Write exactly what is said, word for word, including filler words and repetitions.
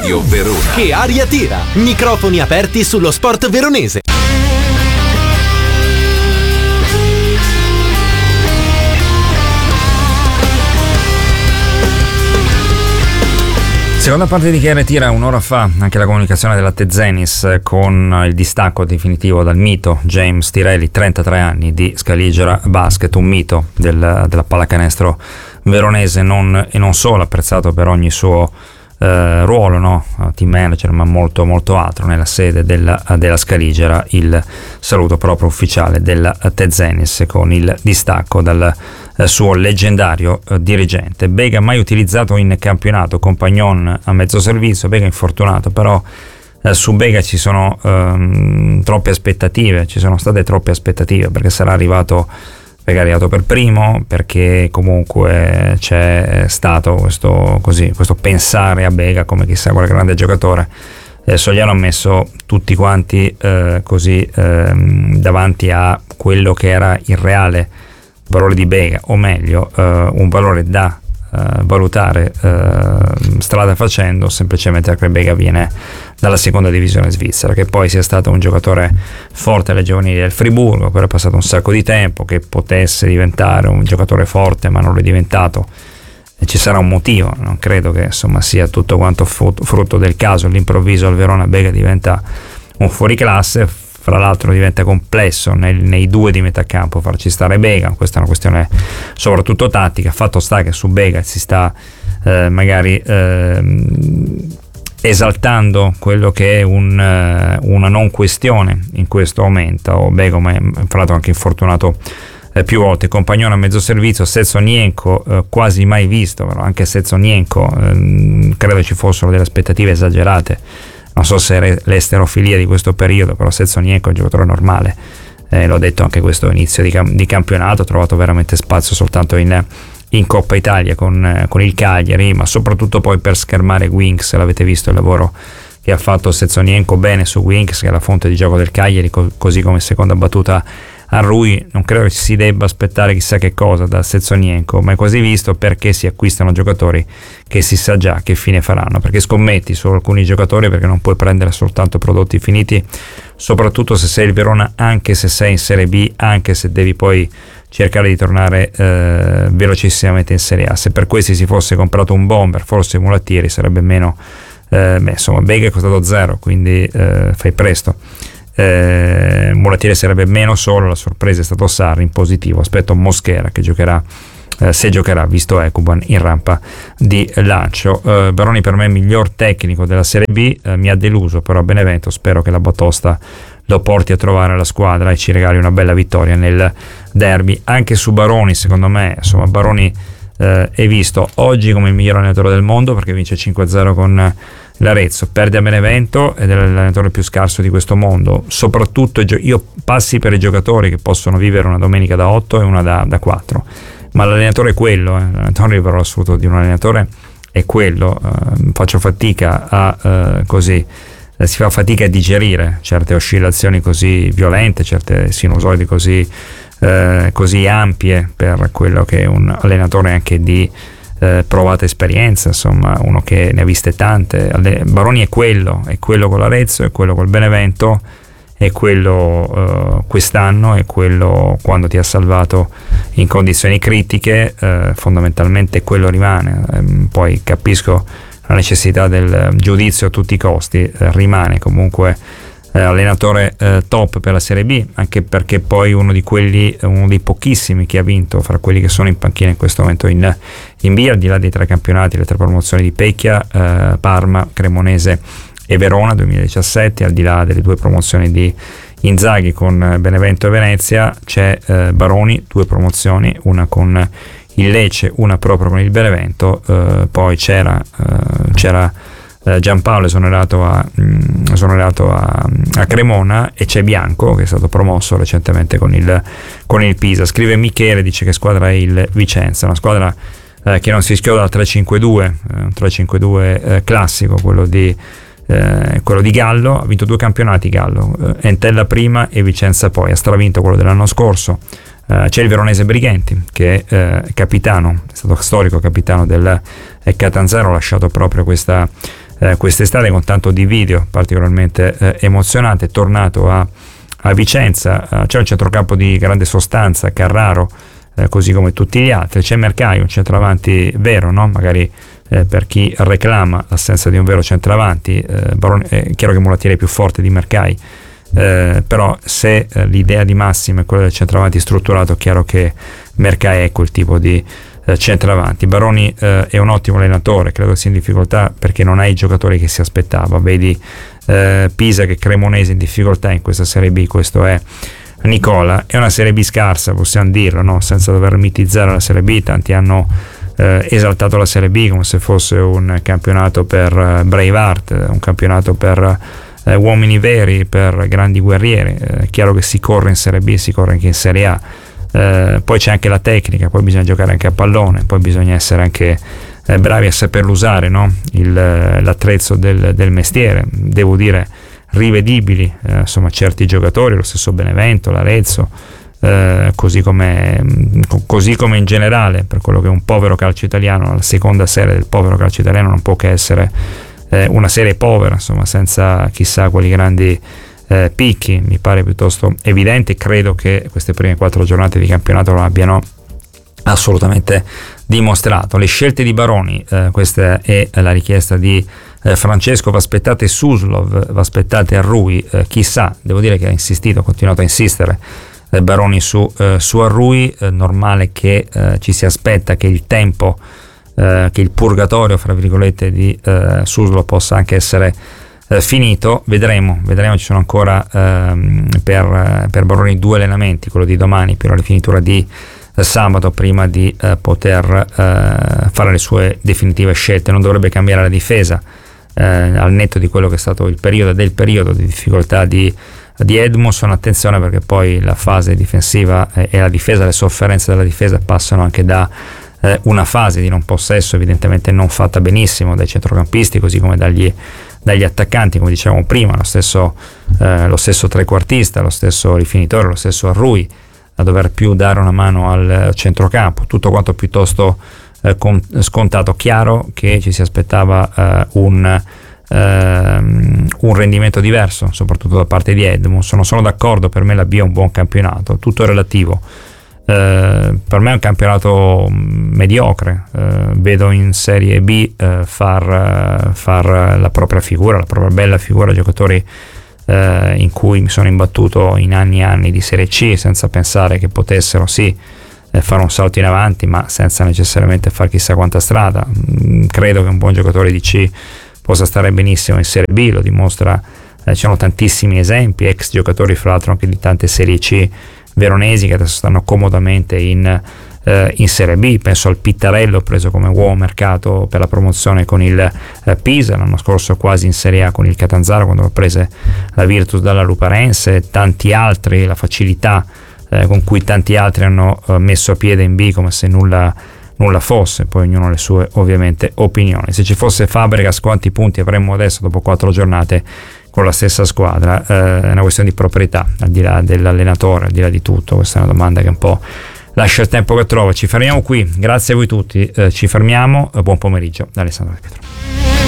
Radio Verona. Che aria tira! Microfoni aperti sullo sport veronese. Seconda parte di Che aria tira, un'ora fa anche la comunicazione della Tezenis con il distacco definitivo dal mito James Tirelli, trentatré anni, di Scaligera Basket, un mito del, della pallacanestro veronese, non, e non solo, apprezzato per ogni suo eh, ruolo, no? Team manager, ma molto molto altro nella sede della, della Scaligera. Il saluto proprio ufficiale della Tezenis con il distacco dal eh, suo leggendario eh, dirigente. Bega mai utilizzato in campionato, Compagnon a mezzo servizio, Bega infortunato, però eh, su Bega ci sono ehm, troppe aspettative, ci sono state troppe aspettative perché sarà arrivato Bega è arrivato per primo, perché comunque c'è stato questo, così, questo pensare a Bega come chissà quale grande giocatore. Adesso gli hanno messo tutti quanti eh, così eh, davanti a quello che era il reale valore di Bega, o meglio eh, un valore da eh, valutare eh, strada facendo, semplicemente perché Bega viene dalla seconda divisione svizzera. Che poi sia stato un giocatore forte alle giovanili del Friburgo, però è passato un sacco di tempo, che potesse diventare un giocatore forte ma non lo è diventato, e ci sarà un motivo. Non credo che insomma sia tutto quanto frutto del caso. All'improvviso al Verona Bega diventa un fuoriclasse. Fra l'altro diventa complesso nei, nei due di metà campo farci stare Bega. Questa è una questione soprattutto tattica. Fatto sta che su Bega si sta eh, magari eh, esaltando quello che è un, uh, una non questione in questo momento. O Bega, ma è fra l'altro anche infortunato eh, più volte. Compagnone a mezzo servizio, Sezonienko eh, quasi mai visto, però anche Sezonienko eh, credo ci fossero delle aspettative esagerate. Non so se è l'esterofilia di questo periodo, però Sezonienko è un giocatore normale, eh, l'ho detto anche questo inizio di, cam- di campionato, ha trovato veramente spazio soltanto in, in Coppa Italia con, eh, con il Cagliari, ma soprattutto poi per schermare Winks. L'avete visto il lavoro che ha fatto Sezonienko bene su Winks, che è la fonte di gioco del Cagliari, co- così come seconda battuta a Rui. Non credo che si debba aspettare chissà che cosa da Sezonienko, ma è quasi visto perché si acquistano giocatori che si sa già che fine faranno, perché scommetti su alcuni giocatori, perché non puoi prendere soltanto prodotti finiti, soprattutto se sei il Verona, anche se sei in Serie B, anche se devi poi cercare di tornare eh, velocissimamente in Serie A. Se per questi si fosse comprato un bomber, forse Mulattieri, sarebbe meno eh, beh, insomma Bega è costato zero, quindi eh, fai presto. Eh, Mulattieri sarebbe meno solo. La sorpresa è stato Sarri in positivo. Aspetto Mosquera che giocherà, eh, se giocherà, visto Ekuban in rampa di lancio. eh, Baroni per me miglior tecnico della Serie B, eh, mi ha deluso però a Benevento. Spero che la Batosta lo porti a trovare la squadra e ci regali una bella vittoria nel derby. Anche su Baroni, secondo me, insomma Baroni eh, è visto oggi come il miglior allenatore del mondo, perché vince cinque a zero con l'Arezzo, perde a Benevento ed è l'allenatore più scarso di questo mondo. Soprattutto io passi per i giocatori che possono vivere una domenica da otto e una da, da quattro, ma l'allenatore è quello, eh. l'allenatore, il valore assoluto di un allenatore è quello. eh, faccio fatica a eh, così eh, si fa fatica a digerire certe oscillazioni così violente, certe sinusoidi così eh, così ampie per quello che è un allenatore anche di Eh, provata esperienza, insomma uno che ne ha viste tante. Baroni è quello, è quello con l'Arezzo, è quello col Benevento, è quello eh, quest'anno, è quello quando ti ha salvato in condizioni critiche, eh, fondamentalmente quello rimane. Eh, poi capisco la necessità del giudizio a tutti i costi, eh, rimane comunque eh, allenatore eh, top per la Serie B, anche perché poi uno di quelli, uno dei pochissimi che ha vinto fra quelli che sono in panchina in questo momento in, in B, al di là dei tre campionati, le tre promozioni di Pecchia, eh, Parma, Cremonese e Verona duemiladiciassette, al di là delle due promozioni di Inzaghi con Benevento e Venezia, c'è eh, Baroni, due promozioni, una con il Lecce, una proprio con il Benevento, eh, poi c'era eh, c'era Giampaolo esonerato a, mh, esonerato a, a Cremona, e c'è Bianco che è stato promosso recentemente con il, con il Pisa. Scrive Michele, dice che squadra è il Vicenza, una squadra eh, che non si schioda dal tre cinque due, eh, un tre cinque due eh, classico, quello di, eh, quello di Gallo. Ha vinto due campionati Gallo, eh, Entella prima e Vicenza poi, ha stravinto quello dell'anno scorso. Uh, c'è il veronese Brighenti che è uh, capitano, è stato storico capitano del eh, Catanzaro, ha lasciato proprio questa eh, quest'estate con tanto di video particolarmente eh, emozionante. È tornato a, a Vicenza, eh, c'è un centrocampo di grande sostanza, Carraro, eh, così come tutti gli altri, c'è Mercai, un centravanti vero, no? Magari eh, per chi reclama l'assenza di un vero centravanti, eh, Baroni, è chiaro che Mulattieri è più forte di Mercai, eh, però se eh, l'idea di Massimo è quella del centravanti strutturato, è chiaro che Mercai è quel tipo di eh, centravanti. Baroni eh, è un ottimo allenatore, credo sia in difficoltà perché non ha i giocatori che si aspettava, vedi eh, Pisa che Cremonese in difficoltà in questa Serie B, questo è Nicola. È una Serie B scarsa, possiamo dirlo, no? Senza dover mitizzare la Serie B. Tanti hanno eh, esaltato la Serie B come se fosse un campionato per uh, Braveheart, un campionato per uh, uomini veri, per grandi guerrieri. È uh, chiaro che si corre in Serie B, si corre anche in Serie A. Uh, poi c'è anche la tecnica, poi bisogna giocare anche a pallone, poi bisogna essere anche uh, bravi a saperlo usare, no? Il, uh, l'attrezzo del, del mestiere. Devo dire rivedibili eh, insomma certi giocatori, lo stesso Benevento, l'Arezzo, eh, così come così come in generale per quello che è un povero calcio italiano. La seconda serie del povero calcio italiano non può che essere eh, una serie povera, insomma, senza chissà quali grandi eh, picchi. Mi pare piuttosto evidente. Credo che queste prime quattro giornate di campionato lo abbiano assolutamente dimostrato. Le scelte di Baroni, eh, questa è la richiesta di eh, Francesco, va aspettate Suslov, va aspettate Arrui, eh, chissà, devo dire che ha insistito, ha continuato a insistere eh, Baroni su, eh, su Arrui. Eh, normale che eh, ci si aspetta che il tempo, eh, che il purgatorio fra virgolette di eh, Suslov possa anche essere eh, finito. Vedremo, vedremo, ci sono ancora ehm, per, per Baroni due allenamenti, quello di domani più la rifinitura di sabato, prima di eh, poter eh, fare le sue definitive scelte. Non dovrebbe cambiare la difesa, eh, al netto di quello che è stato il periodo del periodo di difficoltà di, di Edmondson. Attenzione, perché poi la fase difensiva eh, e la difesa, le sofferenze della difesa passano anche da eh, una fase di non possesso evidentemente non fatta benissimo dai centrocampisti, così come dagli, dagli attaccanti, come dicevamo prima, lo stesso, eh, lo stesso trequartista, lo stesso rifinitore, lo stesso Arrui, a dover più dare una mano al centrocampo. Tutto quanto piuttosto eh, con, scontato. Chiaro che ci si aspettava eh, un, eh, un rendimento diverso, soprattutto da parte di Edmondson. Sono d'accordo, per me la B è un buon campionato, tutto relativo. Eh, per me è un campionato mediocre. Eh, vedo in Serie B eh, far, far la propria figura, la propria bella figura, giocatori Eh, in cui mi sono imbattuto in anni e anni di Serie C, senza pensare che potessero sì eh, fare un salto in avanti, ma senza necessariamente far chissà quanta strada. Mm, credo che un buon giocatore di C possa stare benissimo in Serie B, lo dimostra, eh, ci sono tantissimi esempi, ex giocatori fra l'altro anche di tante Serie C veronesi che adesso stanno comodamente in Uh, in Serie B. Penso al Pittarello, preso come uomo mercato per la promozione con il uh, Pisa, l'anno scorso quasi in Serie A con il Catanzaro quando lo prese la Virtus dalla Luparense, tanti altri, la facilità uh, con cui tanti altri hanno uh, messo a piede in B come se nulla, nulla fosse. Poi ognuno ha le sue ovviamente opinioni. Se ci fosse Fabregas, quanti punti avremmo adesso dopo quattro giornate con la stessa squadra? Uh, è una questione di proprietà, al di là dell'allenatore, al di là di tutto. Questa è una domanda che un po' lascia il tempo che trova. Ci fermiamo qui, grazie a voi tutti, eh, ci fermiamo, buon pomeriggio da Alessandro De Pietro.